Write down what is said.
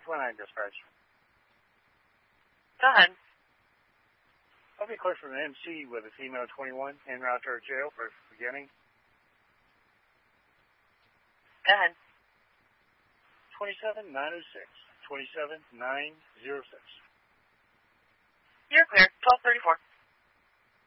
219 dispatch. Go ahead. I'll be close from an MC with a female 21 en route to her jail for beginning. Go ahead. 27906. 27906. You're clear. 1234.